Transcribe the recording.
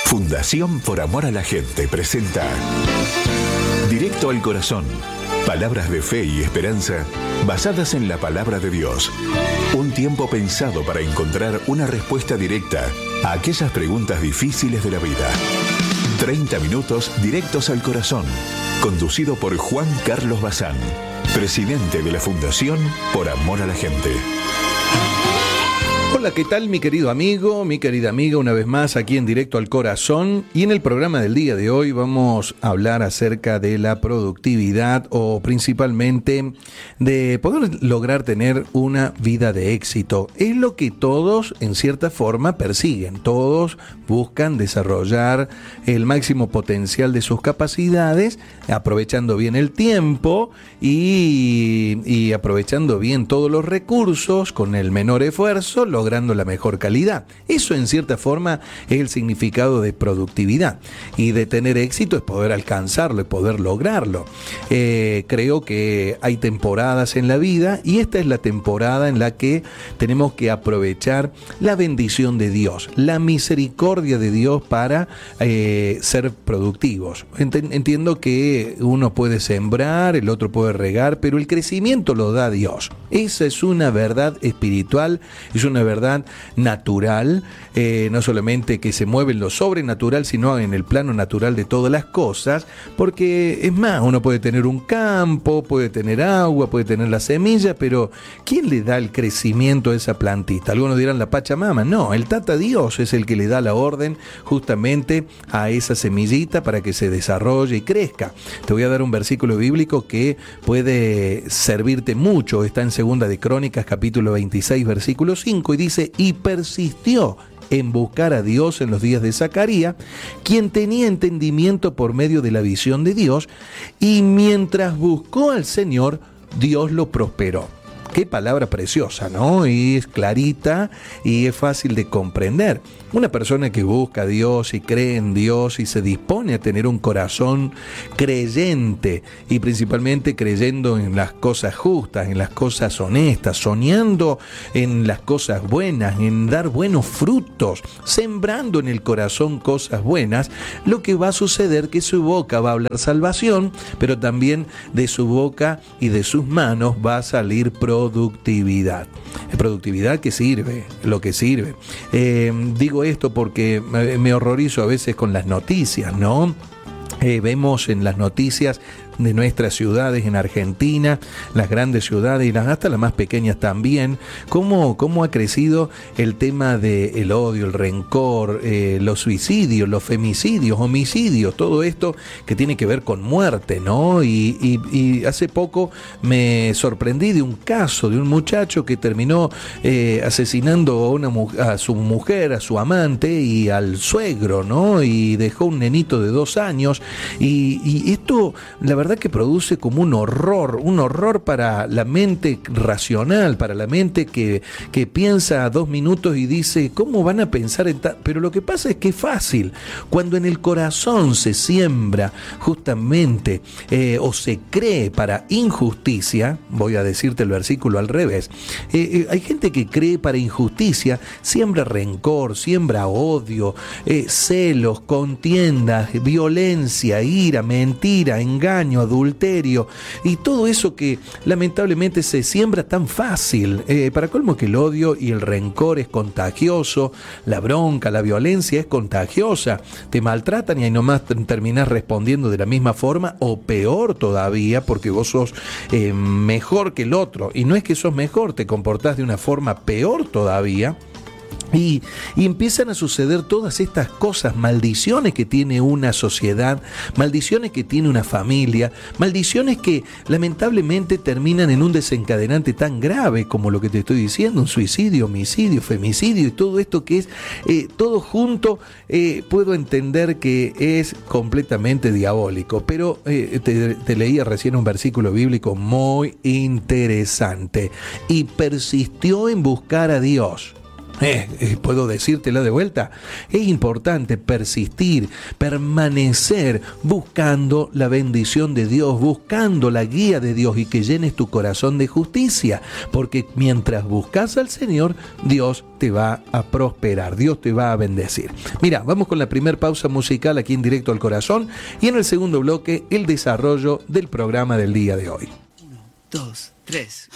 Fundación Por Amor a la Gente presenta Directo al Corazón. Palabras de fe y esperanza basadas en la palabra de Dios. Un tiempo pensado para encontrar una respuesta directa a aquellas preguntas difíciles de la vida. 30 minutos directos al corazón. Conducido por Juan Carlos Bazán, presidente de la Fundación Por Amor a la Gente. Hola, ¿qué tal mi querido amigo, mi querida amiga? Una vez más aquí en Directo al Corazón, y en el programa del día de hoy vamos a hablar acerca de la productividad, o principalmente de poder lograr tener una vida de éxito. Es lo que todos en cierta forma persiguen, todos buscan desarrollar el máximo potencial de sus capacidades, aprovechando bien el tiempo y aprovechando bien todos los recursos con el menor esfuerzo, logrando la mejor calidad. Eso en cierta forma es el significado de productividad, y de tener éxito es poder alcanzarlo, es poder lograrlo. Creo que hay temporadas en la vida, y esta es la temporada en la que tenemos que aprovechar la bendición de Dios, la misericordia de Dios para ser productivos. Entiendo que uno puede sembrar, el otro puede regar, pero el crecimiento lo da Dios. Esa es una verdad espiritual, es una verdad natural, no solamente que se mueve en lo sobrenatural, sino en el plano natural de todas las cosas, porque es más, uno puede tener un campo, puede tener agua, puede tener la semilla, pero ¿quién le da el crecimiento a esa plantita? Algunos dirán la Pachamama. No, el Tata Dios es el que le da la orden justamente a esa semillita para que se desarrolle y crezca. Te voy a dar un versículo bíblico que puede servirte mucho. Está en Segunda de Crónicas, capítulo 26, versículo 5, y dice: y persistió en buscar a Dios en los días de Zacarías, quien tenía entendimiento por medio de la visión de Dios, y mientras buscó al Señor, Dios lo prosperó. Qué palabra preciosa, ¿no? Y es clarita y es fácil de comprender. Una persona que busca a Dios y cree en Dios y se dispone a tener un corazón creyente, y principalmente creyendo en las cosas justas, en las cosas honestas, soñando en las cosas buenas, en dar buenos frutos, sembrando en el corazón cosas buenas, lo que va a suceder es que su boca va a hablar salvación, pero también de su boca y de sus manos va a salir productividad. Productividad que sirve, lo que sirve. Digo esto porque me horrorizo a veces con las noticias, ¿no? Vemos en las noticias de nuestras ciudades en Argentina, las grandes ciudades y hasta las más pequeñas también, cómo ha crecido el tema del odio, el rencor, los suicidios, los femicidios, homicidios, todo esto que tiene que ver con muerte, ¿no? Y hace poco me sorprendí de un caso de un muchacho que terminó asesinando a su mujer, a su amante y al suegro, ¿no? Y dejó un nenito de 2 años, y esto, la verdad, que produce como un horror para la mente racional, para la mente que piensa 2 minutos y dice, ¿cómo van a pensar en tal? Pero lo que pasa es que es fácil. Cuando en el corazón se siembra justamente o se cree para injusticia, voy a decirte el versículo al revés, hay gente que cree para injusticia, siembra rencor, siembra odio, celos, contiendas, violencia, ira, mentira, engaño, adulterio, y todo eso que lamentablemente se siembra tan fácil. Para colmo que el odio y el rencor es contagioso, la bronca, la violencia es contagiosa, te maltratan y ahí nomás terminás respondiendo de la misma forma, o peor todavía, porque vos sos mejor que el otro, y no es que sos mejor, te comportás de una forma peor todavía. Y empiezan a suceder todas estas cosas, maldiciones que tiene una sociedad, maldiciones que tiene una familia, maldiciones que lamentablemente terminan en un desencadenante tan grave como lo que te estoy diciendo, un suicidio, homicidio, femicidio, y todo esto que es todo junto. Puedo entender que es completamente diabólico, pero te leía recién un versículo bíblico muy interesante: y persistió en buscar a Dios. Puedo decírtela de vuelta. Es importante persistir, permanecer buscando la bendición de Dios, buscando la guía de Dios y que llenes tu corazón de justicia, porque mientras buscas al Señor, Dios te va a prosperar, Dios te va a bendecir. Mira, vamos con la primera pausa musical aquí en Directo al Corazón y en el segundo bloque el desarrollo del programa del día de hoy. 1, 2, 3.